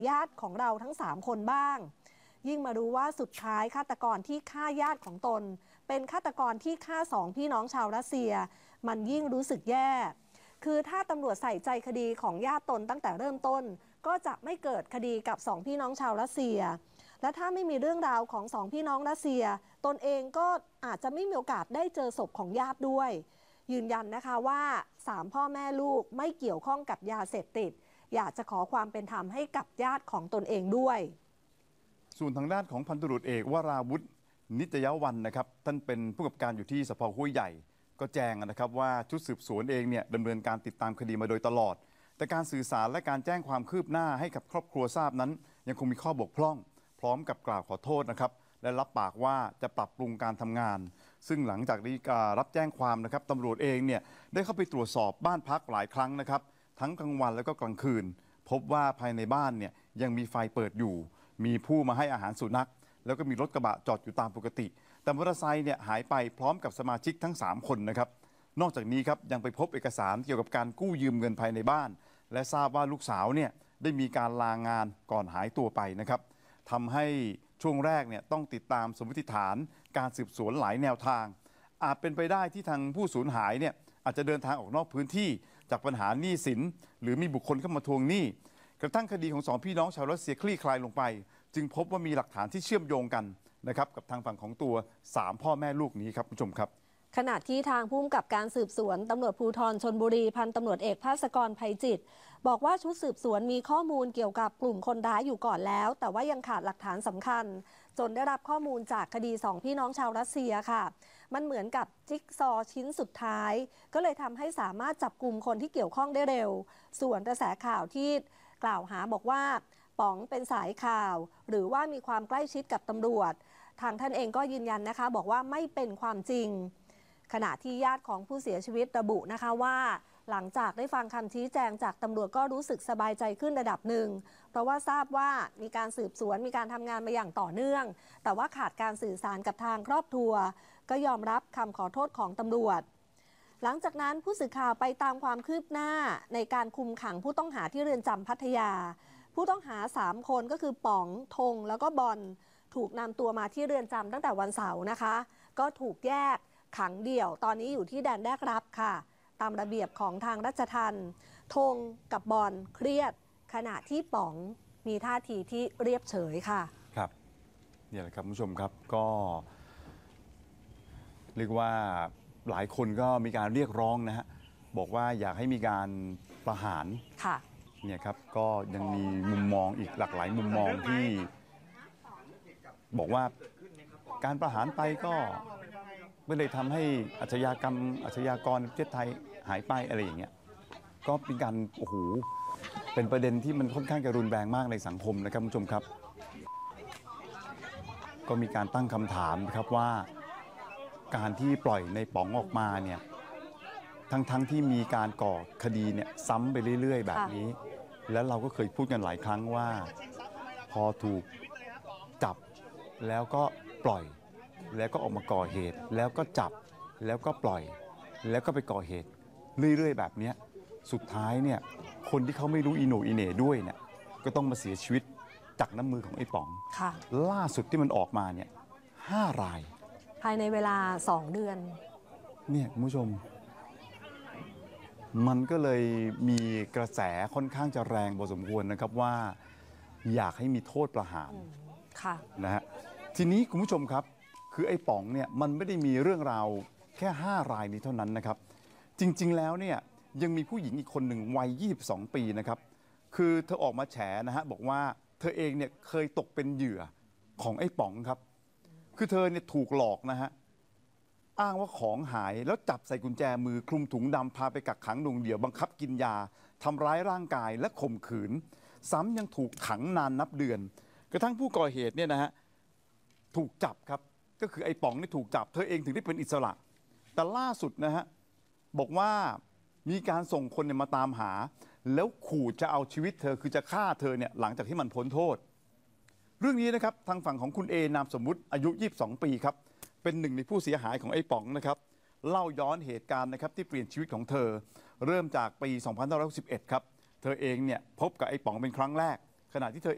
ญาติของเราทั้ง3คนบ้างยิ่งมารู้ว่าสุดท้ายฆาตกรที่ฆ่าญาติของตนเป็นฆาตกรที่ฆ่า2พี่น้องชาวรัสเซียมันยิ่งรู้สึกแย่คือถ้าตำรวจใส่ใจคดีของญาติตนตั้งแต่เริ่มต้นก็จะไม่เกิดคดีกับ2พี่น้องชาวรัสเซียและถ้าไม่มีเรื่องราวของ2พี่น้องรัสเซียตนเองก็อาจจะไม่มีโอกาสได้เจอศพของญาติด้วยยืนยันนะคะว่า3พ่อแม่ลูกไม่เกี่ยวข้องกับยาเสพติดอยากจะขอความเป็นธรรมให้กับญาติของตนเองด้วยส่วนทางด้านของพันตำรวจเอกวราวุฒินิตยวรรณนะครับท่านเป็นผู้กำกับการอยู่ที่สภ.ห้วยใหญ่ก็แจ้งนะครับว่าชุดสืบสวนเองเนี่ยดำเนินการติดตามคดีมาโดยตลอดแต่การสื่อสารและการแจ้งความคืบหน้าให้กับครอบครัวทราบนั้นยังคงมีข้อบกพร่องพร้อมกับกล่าวขอโทษนะครับและรับปากว่าจะปรับปรุงการทำงานซึ่งหลังจากที่รับแจ้งความนะครับตำรวจเองเนี่ยได้เข้าไปตรวจสอบบ้านพักหลายครั้งนะครับทั้งกลางวันแล้วก็กลางคืนพบว่าภายในบ้านเนี่ยยังมีไฟเปิดอยู่มีผู้มาให้อาหารสุนัขแล้วก็มีรถกระบะจอดอยู่ตามปกติแต่มอเตอร์ไซค์เนี่ยหายไปพร้อมกับสมาชิกทั้ง3คนนะครับนอกจากนี้ครับยังไปพบเอกสารเกี่ยวกับการกู้ยืมเงินภายในบ้านและทราบว่าลูกสาวเนี่ยได้มีการลางานก่อนหายตัวไปนะครับทำให้ช่วงแรกเนี่ยต้องติดตามสมมติฐานการสืบสวนหลายแนวทางอาจเป็นไปได้ที่ทางผู้สูญหายเนี่ยอาจจะเดินทางออกนอกพื้นที่จากปัญหาหนี้สินหรือมีบุคคลเข้ามาทวงหนี้กระทั่งคดีของ2พี่น้องชาวรัสเซียคลี่คลายลงไปจึงพบว่ามีหลักฐานที่เชื่อมโยงกันนะครับกับทางฝั่งของตัว3พ่อแม่ลูกนี้ครับผู้ชมครับขณะที่ทางผู้กำกับการสืบสวนตำรวจภูธรชลบุรีพันตำรวจเอกภาสกรไพจิตรบอกว่าชุดสืบสวนมีข้อมูลเกี่ยวกับกลุ่มคนร้ายอยู่ก่อนแล้วแต่ว่ายังขาดหลักฐานสำคัญจนได้รับข้อมูลจากคดี2พี่น้องชาวรัสเซียค่ะมันเหมือนกับจิ๊กซอว์ชิ้นสุดท้ายก็เลยทำให้สามารถจับกลุ่มคนที่เกี่ยวข้องได้เร็วส่วนกระแสข่าวที่กล่าวหาบอกว่าป๋องเป็นสายข่าวหรือว่ามีความใกล้ชิดกับตำรวจทางท่านเองก็ยืนยันนะคะบอกว่าไม่เป็นความจริงขณะที่ญาติของผู้เสียชีวิตระบุนะคะว่าหลังจากได้ฟังคำชี้แจงจากตำรวจก็รู้สึกสบายใจขึ้นระดับหนึ่งเพราะว่าทราบว่ามีการสืบสวนมีการทำงานมาอย่างต่อเนื่องแต่ว่าขาดการสื่อสารกับทางครอบครัวก็ยอมรับคำขอโทษของตำรวจหลังจากนั้นผู้สื่อข่าวไปตามความคืบหน้าในการคุมขังผู้ต้องหาที่เรือนจำพัทยาผู้ต้องหา3คนก็คือป๋องธงแล้วก็บอลถูกนำตัวมาที่เรือนจำตั้งแต่วันเสาร์นะคะก็ถูกแยกขังเดี่ยวตอนนี้อยู่ที่แดนแรกรับค่ะตามระเบียบของทางราชทัณฑ์ธงกับบอลเครียดขณะที่ป๋องมีท่าทีที่เรียบเฉยค่ะครับนี่แหละครับคุณผู้ชมครับก็เรียกว่าหลายคนก็มีการเรียกร้องนะฮะบอกว่าอยากให้มีการประหารค่ะเนี่ยครับก็ยังมีมุมมองอีกหลากหลายมุมมองที่บอกว่าการประหารไปก็ไม่ได้ทำให้อาชญากรประเทศไทยหายไปอะไรอย่างเงี้ยก็เป็นการโอ้โหเป็นประเด็นที่มันค่อนข้างจะรุนแรงมากในสังคมนะครับคุณผู้ชมครับก็มีการตั้งคำถามนะครับว่าการที่ปล่อยในป๋องออกมาเนี่ยทั้งที่มีการก่อคดีเนี่ยซ้ำไปเรื่อยๆแบบนี้แล้วเราก็เคยพูดกันหลายครั้งว่าพอถูกจับแล้วก็ปล่อยแล้วก็ออกมาก่อเหตุแล้วก็จับแล้วก็ปล่อยแล้วก็ไปก่อเหตุเรื่อยๆแบบนี้สุดท้ายเนี่ยคนที่เขาไม่รู้อีโหน่อีเหน่ด้วยเนี่ยก็ต้องมาเสียชีวิตจากน้ำมือของไอ้ป๋องล่าสุดที่มันออกมาเนี่ย5 รายภายในเวลา2 เดือนเนี่ยคุณผู้ชมมันก็เลยมีกระแสค่อนข้างจะแรงพอสมควรนะครับว่าอยากให้มีโทษประหารนะฮะทีนี้คุณผู้ชมครับคือไอ้ป๋องเนี่ยมันไม่ได้มีเรื่องราวแค่5 รายนี้เท่านั้นนะครับจริงๆแล้วเนี่ยยังมีผู้หญิงอีกคนหนึ่งวัย22 ปีนะครับคือเธอออกมาแฉนะฮะบอกว่าเธอเองเนี่ยเคยตกเป็นเหยื่อของไอ้ป๋องครับคือเธอเนี่ยถูกหลอกนะฮะอ้างว่าของหายแล้วจับใส่กุญแจมือคลุมถุงดำพาไปกักขังหน่วงเหนี่ยวบังคับกินยาทำร้ายร่างกายและข่มขืนซ้ำยังถูกขังนานนับเดือนกระทั่งผู้ก่อเหตุเนี่ยนะฮะถูกจับครับก็คือไอ้ป๋องนี่ถูกจับเธอเองถึงได้เป็นอิสระแต่ล่าสุดนะฮะบอกว่ามีการส่งคนเนี่ยมาตามหาแล้วขู่จะเอาชีวิตเธอคือจะฆ่าเธอเนี่ยหลังจากที่มันพ้นโทษเรื่องนี้นะครับทางฝั่งของคุณเอนามสมมุติอายุ22 ปีครับเป็นหนึ่งในผู้เสียหายของไอ้ป๋องนะครับเล่าย้อนเหตุการณ์นะครับที่เปลี่ยนชีวิตของเธอเริ่มจากปี2561ครับเธอเองเนี่ยพบกับไอ้ป๋องเป็นครั้งแรกขณะที่เธอ